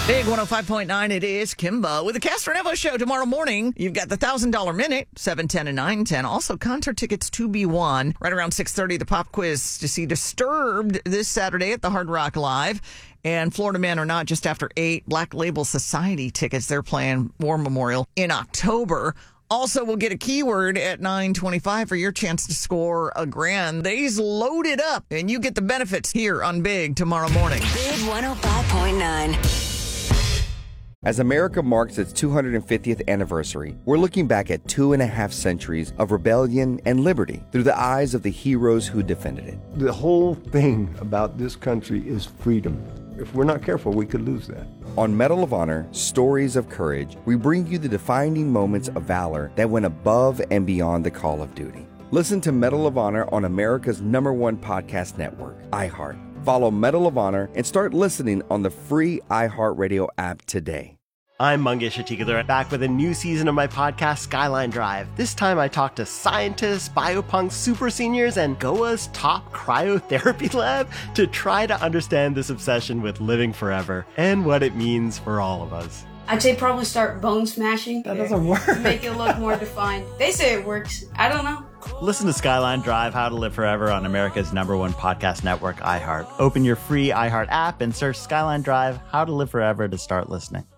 Big 105.9, it is Kimba with the Castro Nevo Show tomorrow morning. You've got the $1,000 Minute, 7:10 and 9:10. Also, concert tickets to be won. Right around 6:30, the pop quiz to see Disturbed this Saturday at the Hard Rock Live. And Florida Man or Not just after 8. Black Label Society tickets. They're playing War Memorial in October. Also, we'll get a keyword at 9:25 for your chance to score $1,000. They's loaded up, and you get the benefits here on Big tomorrow morning. Big 105.9. As America marks its 250th anniversary, we're looking back at 2.5 centuries of rebellion and liberty through the eyes of the heroes who defended it. The whole thing about this country is freedom. If we're not careful, we could lose that. On Medal of Honor, Stories of Courage, we bring you the defining moments of valor that went above and beyond the call of duty. Listen to Medal of Honor on America's #1 podcast network, iHeart. Follow Medal of Honor and start listening on the free iHeartRadio app today. I'm Mangesh Atikadar, back with a new season of my podcast, Skyline Drive. This time I talk to scientists, biopunks, super seniors, and Goa's top cryotherapy lab to try to understand this obsession with living forever and what it means for all of us. I'd say probably start bone smashing. That doesn't work. To make it look more defined. They say it works. I don't know. Listen to Skyline Drive, How to Live Forever on America's #1 podcast network, iHeart. Open your free iHeart app and search Skyline Drive, How to Live Forever to start listening.